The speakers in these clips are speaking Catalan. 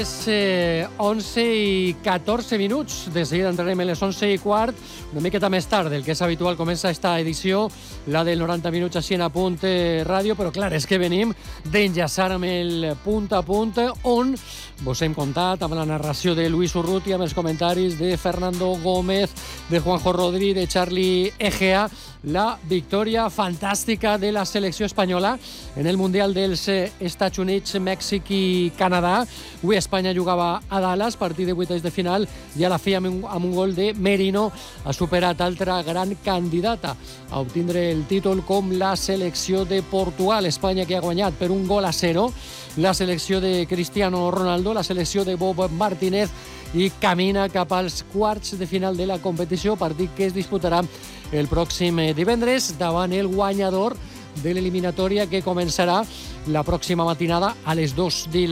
11 i 14 minuts. De seguida entrarem a les 11 i quart, una miqueta més tard del que és habitual. Comença esta edició, la del 90 minuts així en Apunt Ràdio, però clar, és que venim d'enllaçar amb el punt a punt, on vos hem contat amb la narració de Luis Urrutia, amb els comentaris de Fernando Gómez, de Juanjo Rodri, de Charlie Egea, la victòria fantàstica de la selecció espanyola en el Mundial dels Estats Units, Mèxic i Canadà. Avui Espanya jugava a Dallas, partit de vuitens de final, i a la fi amb un gol de Merino ha superat altra gran candidata a obtindre el títol com la selecció de Portugal. Espanya que ha guanyat per 1-0 la selecció de Cristiano Ronaldo, la selecció de Bob Martínez, i camina cap als quarts de final de la competició, partit que es disputarà el pròxim divendres davant el guanyador de l'eliminatòria, que començarà la pròxima matinada a les 2 de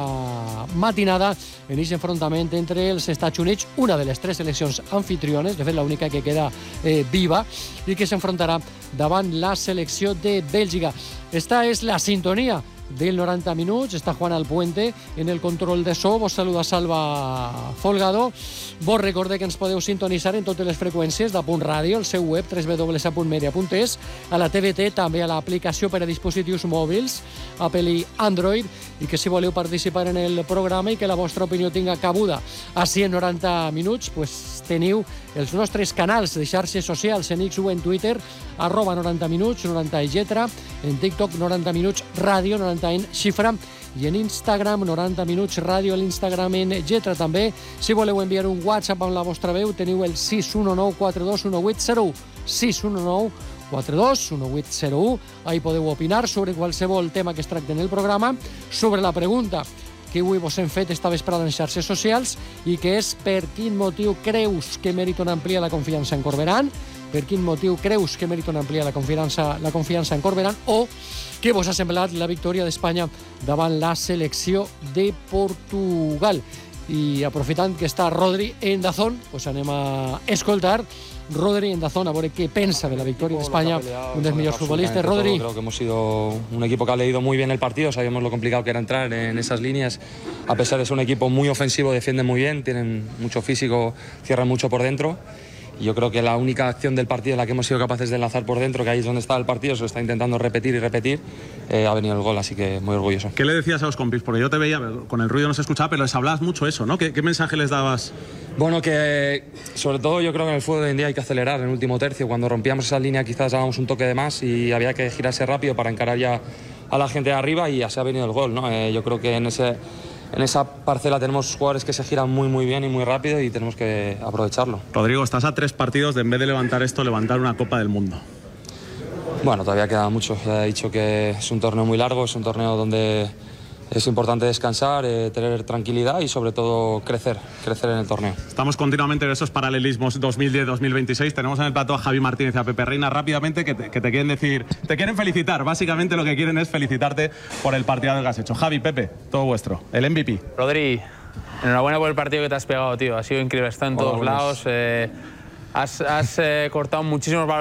la matinada en aquest enfrontament entre els Estats Units, una de les tres seleccions anfitriones, de fet l'única que queda viva, i que s'enfrontarà davant la selecció de Bèlgica. Esta és la sintonia del 90 minuts. Està Juan Alpuente en el control de so. Vos saluda Salva Folgado. Vos recordeu que ens podeu sintonitzar en totes les freqüències d'Apunt Ràdio, el seu web www.apuntmedia.es, a la TVT, també a l'aplicació per a dispositius mòbils Apple i Android, i que si voleu participar en el programa i que la vostra opinió tinga cabuda així en 90 minuts, pues teniu els nostres canals de xarxes socials en X o en Twitter, @90 minuts, 90 i lletra, en TikTok 90 minuts ràdio, 90 en xifra, i en Instagram 90 minuts ràdio, a l'Instagram en lletra també. Si voleu enviar un WhatsApp amb la vostra veu, teniu el 619 42 1801, 619 42 1801. Ahí podeu opinar sobre qualsevol tema que es tracti en el programa, sobre la pregunta que avui vos hem fet esta vesprada en xarxes socials, i que és: per quin motiu creus que Meriton amplia la confiança en Corberán? Per quin motiu creus que Meriton amplia la confiança en Corberán? O què vos ha semblat la victòria d'Espanya davant la selecció de Portugal? I aprofitant que està Rodri en Dazón, pues anem a escoltar Rodri en Dazón a veure què pensa de la victòria d'Espanya, un dels millors futbolistes. Rodri. Creo que hemos sido un equipo que ha leído muy bien el partido, sabíamos lo complicado que era entrar en esas líneas, a pesar de ser un equipo muy ofensivo, defienden muy bien, tienen mucho físico, cierran mucho por dentro. Y yo creo que la única acción del partido en la que hemos sido capaces de enlazar por dentro, que ahí es donde está el partido, se lo está intentando repetir y repetir, ha venido el gol, así que muy orgulloso. ¿Qué le decías a los compis? Porque yo te veía, con el ruido no se escuchaba, pero les hablabas mucho eso, ¿no? ¿Qué mensaje les dabas? Bueno, que sobre todo yo creo que en el fútbol de hoy en día hay que acelerar en el último tercio. Cuando rompíamos esa línea quizás dábamos un toque de más y había que girarse rápido para encarar ya a la gente de arriba, y así ha venido el gol, ¿no? Yo creo que en esa parcela tenemos jugadores que se giran muy bien y muy rápido, y tenemos que aprovecharlo. Rodrigo, estás a 3 partidos de, en vez de levantar esto, levantar una Copa del Mundo. Bueno, todavía queda mucho. Ya he dicho que es un torneo muy largo, es un torneo donde es importante descansar, tener tranquilidad y sobre todo crecer en el torneo. Estamos continuamente en esos paralelismos 2010-2026. Tenemos en el plato a Javi Martínez y a Pepe Reina rápidamente que te quieren decir, te quieren felicitar. Básicamente lo que quieren es felicitarte por el partido que has hecho. Javi, Pepe, todo vuestro. El MVP. Rodri, enhorabuena por el partido que te has pegado, tío. Ha sido increíble, está en todos lados. Has cortado muchísimos valores.